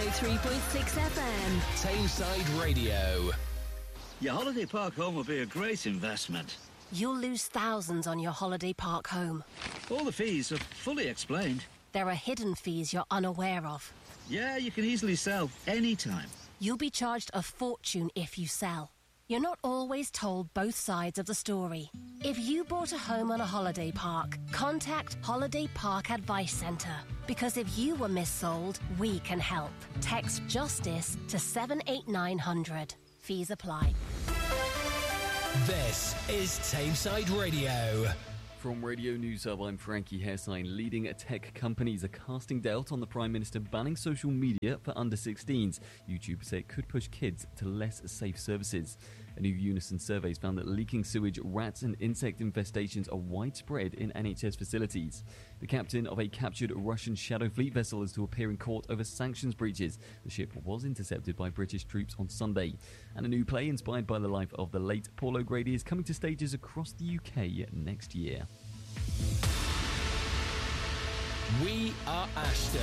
103.6 FM. Tameside Radio. Your holiday park home will be a great investment. You'll lose thousands on your holiday park home. All the fees are fully explained. There are hidden fees you're unaware of. Yeah, you can easily sell anytime. You'll be charged a fortune if you sell. You're not always told both sides of the story. If you bought a home on a holiday park, contact Holiday Park Advice Centre. Because if you were missold, we can help. Text JUSTICE to 78900. Fees apply. This is Tameside Radio. From Radio News Hub, I'm Frankie Hessein. Leading tech companies are casting doubt on the Prime Minister banning social media for under 16s. YouTubers say it could push kids to less safe services. A new Unison survey found that leaking sewage, rats and insect infestations are widespread in NHS facilities. The captain of a captured Russian Shadow Fleet vessel is to appear in court over sanctions breaches. The ship was intercepted by British troops on Sunday. And a new play inspired by the life of the late Paul O'Grady is coming to stages across the UK next year. We are Ashton.